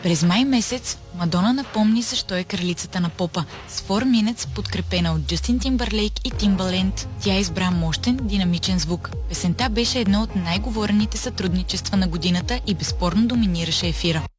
През май месец Мадона напомни защо е кралицата на попа. С 4 Minutes, подкрепена от Джастин Тимбърлейк и Тимбаленд, тя избра мощен, динамичен звук. Песента беше едно от най-говорените сътрудничества на годината и безспорно доминираше ефира.